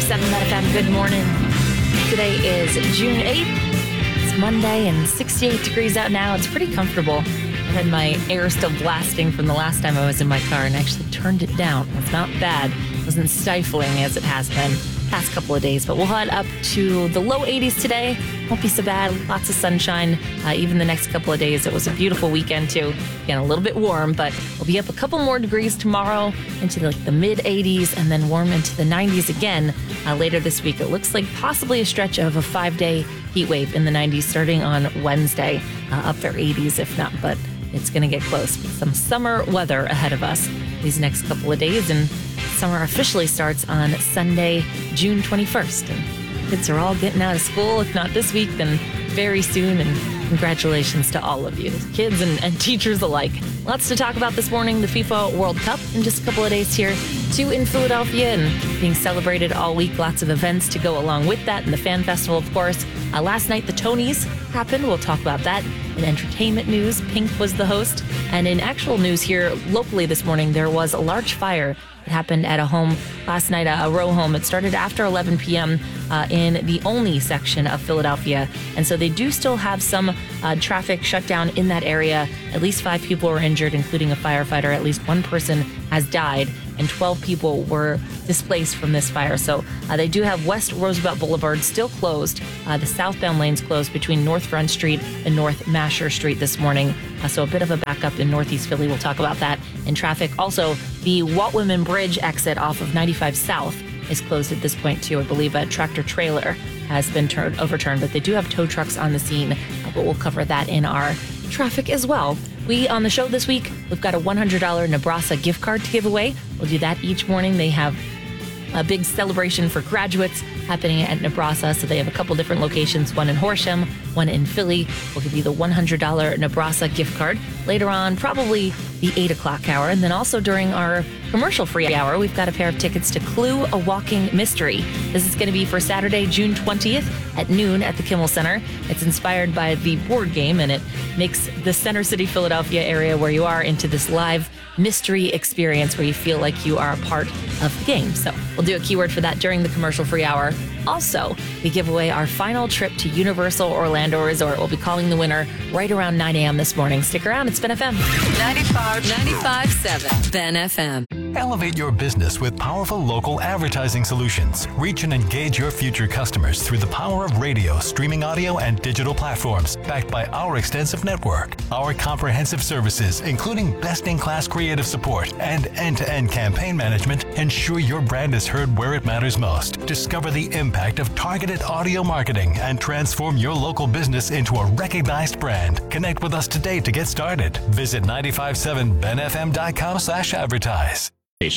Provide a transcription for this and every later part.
95.7 FM. Good morning. Today is June 8th. It's Monday and 68 degrees out now. It's pretty comfortable. I had my air still blasting from the last time I was in my car and actually turned it down. It's not bad. It wasn't stifling as it has been past couple of days, but we'll head up to the low 80s today. Won't be so bad. Lots of sunshine. Even the next couple of days. It was a beautiful weekend too. Again, a little bit warm, but we'll be up a couple more degrees tomorrow into the mid 80s and then warm into the 90s again later this week. It looks like possibly a stretch of a 5-day heat wave in the 90s starting on Wednesday. Up there 80s if not, but it's going to get close with some summer weather ahead of us these next couple of days. And summer officially starts on Sunday, June 21st. And kids are all getting out of school. If not this week, then very soon. And congratulations to all of you, kids and teachers alike. Lots to talk about this morning. The FIFA World Cup in just a couple of days here, too, in Philadelphia and being celebrated all week. Lots of events to go along with that. And the Fan Festival, of course. Last night, the Tonys happened. We'll talk about that. In entertainment news, Pink was the host. And in actual news here locally this morning, there was a large fire. It happened at a home last night, a row home. It started after 11 p.m. In the Olney section of Philadelphia. And so they do still have some traffic shut down in that area. At least 5 people were injured, including a firefighter. At least 1 person has died, and 12 people were displaced from this fire. So they do have West Roosevelt Boulevard still closed. The southbound lanes closed between North Front Street and North Masher Street this morning. So a bit of a backup in Northeast Philly. We'll talk about that in traffic. Also, the Walt Whitman Bridge exit off of 95 South is closed at this point, too. I believe a tractor trailer has been overturned, but they do have tow trucks on the scene. But we'll cover that in our traffic as well. We, on the show this week, we've got a $100 Nebrasa gift card to give away. We'll do that each morning. They have a big celebration for graduates happening at Nebrasa. So they have a couple different locations, one in Horsham, one in Philly. We'll give you the $100 Nebrasa gift card later on, probably the 8 o'clock hour. And then also during our commercial-free hour, we've got a pair of tickets to Clue, A Walking Mystery. This is going to be for Saturday, June 20th at noon at the Kimmel Center. It's inspired by the board game, and it makes the Center City, Philadelphia area where you are into this live mystery experience where you feel like you are a part of the game. So we'll do a keyword for that during the commercial-free hour. Also, we give away our final trip to Universal Orlando Resort. We'll be calling the winner right around 9 a.m. this morning. Stick around. It's Ben FM. 95.7 Ben FM. Elevate your business with powerful local advertising solutions. Reach and engage your future customers through the power of radio, streaming audio, and digital platforms, backed by our extensive network. Our comprehensive services, including best-in-class creative support and end-to-end campaign management, ensure your brand is heard where it matters most. Discover the impact of targeted audio marketing and transform your local business into a recognized brand. Connect with us today to get started. Visit 957benfm.com/advertise.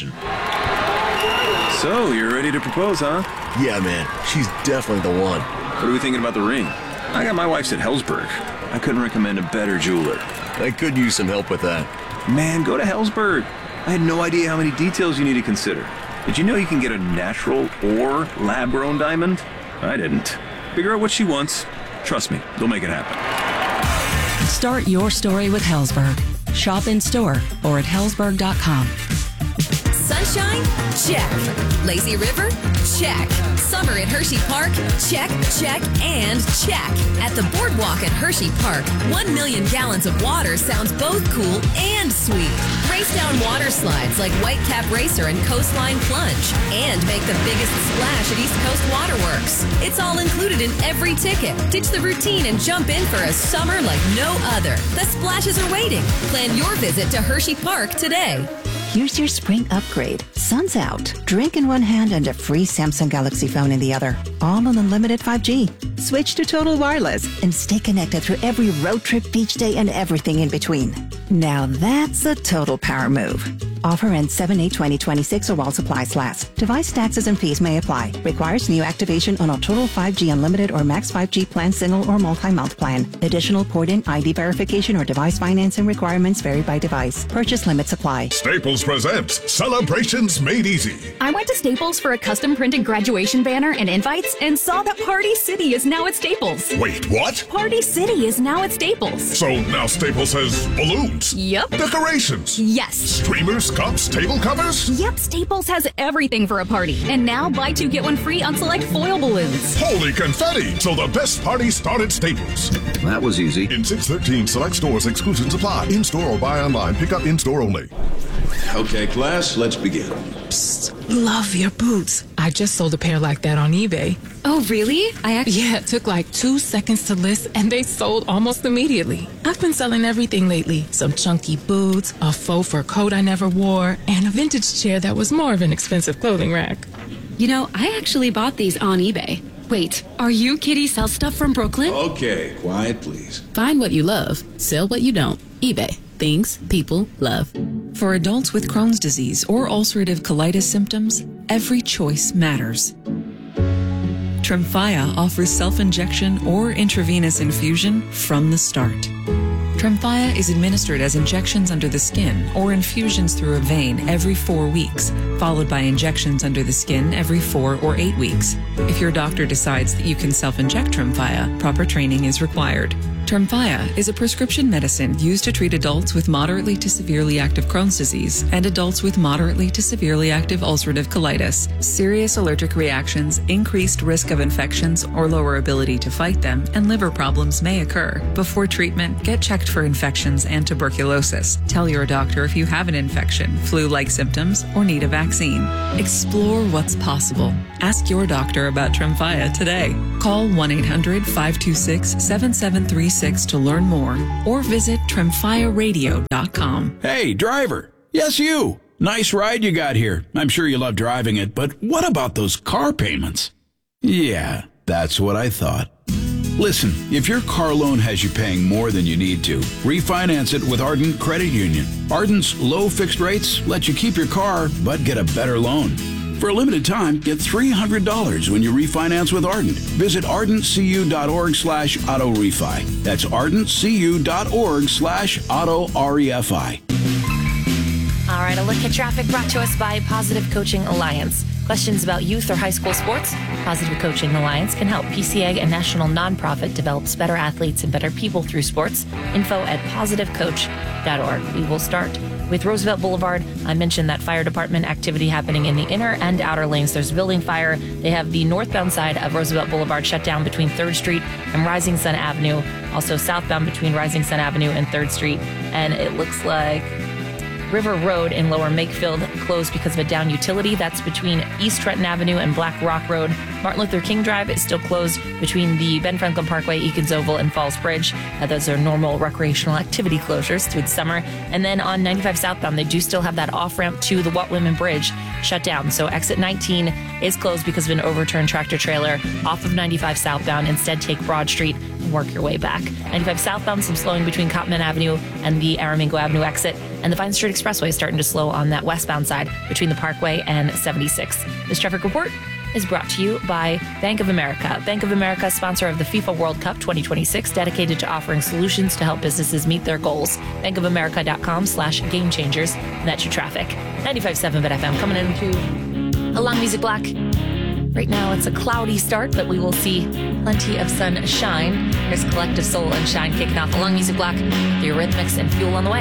So, you're ready to propose, huh? Yeah, man. She's definitely the one. What are we thinking about the ring? I got my wife's at Hellsberg. I couldn't recommend a better jeweler. I could use some help with that. Man, go to Hellsberg. I had no idea how many details you need to consider. Did you know you can get a natural or lab-grown diamond? I didn't. Figure out what she wants. Trust me, they'll make it happen. Start your story with Hellsberg. Shop in store or at hellsberg.com. Sunshine? Check. Lazy River? Check. Summer at Hershey Park? Check, check, and check. At the Boardwalk at Hershey Park, 1 million gallons of water sounds both cool and sweet. Race down water slides like Whitecap Racer and Coastline Plunge, and make the biggest splash at East Coast Waterworks. It's all included in every ticket. Ditch the routine and jump in for a summer like no other. The splashes are waiting. Plan your visit to Hershey Park today. Here's your spring upgrade. Sun's out. Drink in one hand and a free Samsung Galaxy phone in the other. All on unlimited 5G. Switch to Total Wireless and stay connected through every road trip, beach day, and everything in between. Now that's a total power move. Offer ends 7/8/2026 or while supplies last. Device taxes and fees may apply. Requires new activation on a Total 5G Unlimited or Max 5G plan, single or multi-month plan. Additional port-in ID verification or device financing requirements vary by device. Purchase limits apply. Staples presents Celebrations Made Easy. I went to Staples for a custom printed graduation banner and invites and saw that Party City is now at Staples. Wait, what? Party City is now at Staples. So now Staples has balloons? Yep. Decorations? Yes. Streamers, cups, table covers? Yep, Staples has everything for a party. And now buy two, get one free on select foil balloons. Holy confetti! So the best party start at Staples. That was easy. In 613 select stores, exclusions apply. In-store or buy online. Pick up in-store only. Okay, class, let's begin. Psst, love your boots. I just sold a pair like that on eBay. Oh, really? Yeah, it took like 2 seconds to list, and they sold almost immediately. I've been selling everything lately. Some chunky boots, a faux fur coat I never wore, and a vintage chair that was more of an expensive clothing rack. You know, I actually bought these on eBay. Wait, are you Kitty Sell Stuff from Brooklyn? Okay, quiet, please. Find what you love, sell what you don't. eBay. Things people love. For adults with Crohn's disease or ulcerative colitis symptoms, every choice matters. Tremfya offers self-injection or intravenous infusion from the start. Tremfya is administered as injections under the skin or infusions through a vein every 4 weeks, followed by injections under the skin every 4 or 8 weeks. If your doctor decides that you can self-inject Tremfya, proper training is required. Tremfya is a prescription medicine used to treat adults with moderately to severely active Crohn's disease and adults with moderately to severely active ulcerative colitis. Serious allergic reactions, increased risk of infections or lower ability to fight them, and liver problems may occur. Before treatment, get checked for infections and tuberculosis. Tell your doctor if you have an infection, flu-like symptoms, or need a vaccine. Explore what's possible. Ask your doctor about Tremfya today. Call 1-800-526-7736 to learn more or visit TremfyaRadio.com. Hey, driver. Yes, you. Nice ride you got here. I'm sure you love driving it, but what about those car payments? Yeah, that's what I thought. Listen, if your car loan has you paying more than you need to, refinance it with Ardent Credit Union. Ardent's low fixed rates let you keep your car, but get a better loan. For a limited time, get $300 when you refinance with Ardent. Visit ardentcu.org/auto-refi. That's ardentcu.org/auto-refi. All right, a look at traffic brought to us by Positive Coaching Alliance. Questions about youth or high school sports? Positive Coaching Alliance can help. PCA, a national nonprofit, develops better athletes and better people through sports. Info at positivecoach.org. We will start with Roosevelt Boulevard. I mentioned that fire department activity happening in the inner and outer lanes. There's a building fire. They have the northbound side of Roosevelt Boulevard shut down between 3rd Street and Rising Sun Avenue. Also southbound between Rising Sun Avenue and 3rd Street. And it looks like River Road in Lower Makefield closed because of a down utility. That's between East Trenton Avenue and Black Rock Road. Martin Luther King Drive is still closed between the Ben Franklin Parkway, Eakins Oval, and Falls Bridge. Those are normal recreational activity closures through the summer. And then on 95 southbound, they do still have that off-ramp to the Watt Women Bridge shut down. So exit 19 is closed because of an overturned tractor trailer off of 95 southbound. Instead, take Broad Street and work your way back. 95 southbound, some slowing between Cottman Avenue and the Aramingo Avenue exit. And the Vine Street Expressway is starting to slow on that westbound side between the Parkway and 76. This traffic report is brought to you by Bank of America. Bank of America, sponsor of the FIFA World Cup 2026, dedicated to offering solutions to help businesses meet their goals. bankofamerica.com/gamechangers. That's your traffic. 95.7 BetFM coming into Along Music Block. Right now it's a cloudy start, but we will see plenty of sunshine. There's Collective Soul and Shine kicking off Along Music Block. The Eurythmics and Fuel on the way.